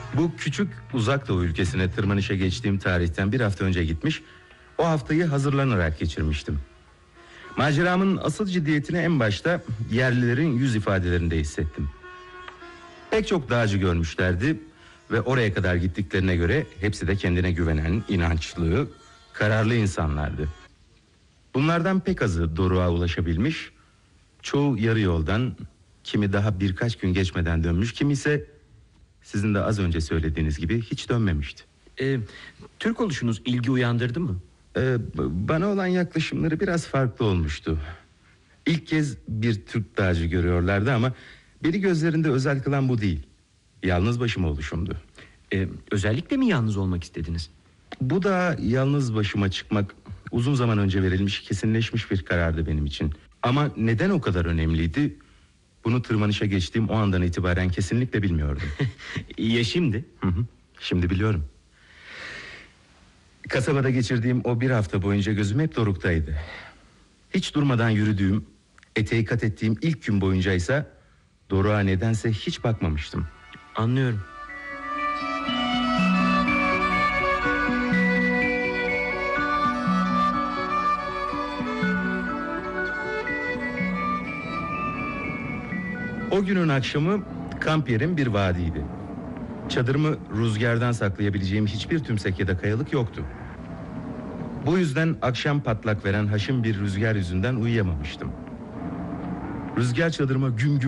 Bu küçük uzak doğu ülkesine tırmanışa geçtiğim tarihten bir hafta önce gitmiş, o haftayı hazırlanarak geçirmiştim. Maceramın asıl ciddiyetini en başta yerlilerin yüz ifadelerinde hissettim. Pek çok dağcı görmüşlerdi ve oraya kadar gittiklerine göre hepsi de kendine güvenen, inançlı, kararlı insanlardı. Bunlardan pek azı doruğa ulaşabilmiş, çoğu yarı yoldan, kimi daha birkaç gün geçmeden dönmüş, kimi ise sizin de az önce söylediğiniz gibi hiç dönmemişti. Türk oluşunuz ilgi uyandırdı mı? Bana olan yaklaşımları biraz farklı olmuştu. İlk kez bir Türk dağcı görüyorlardı ama beni gözlerinde özel kılan bu değil. Yalnız başıma oluşumdu. Özellikle mi yalnız olmak istediniz? Bu da yalnız başıma çıkmak uzun zaman önce verilmiş, kesinleşmiş bir karardı benim için. Ama neden o kadar önemliydi? Bunu tırmanışa geçtiğim o andan itibaren kesinlikle bilmiyordum. Ya şimdi? Şimdi biliyorum. Kasabada geçirdiğim o bir hafta boyunca gözüm hep Doruk'taydı. Hiç durmadan yürüdüğüm, eteği kat ettiğim ilk gün boyunca ise Doruk'a nedense hiç bakmamıştım. Anlıyorum. O günün akşamı kamp yerim bir vadiydi. Çadırımı rüzgardan saklayabileceğim hiçbir tümsek ya da kayalık yoktu. Bu yüzden akşam patlak veren haşin bir rüzgar yüzünden uyuyamamıştım. Rüzgar çadırıma güm güm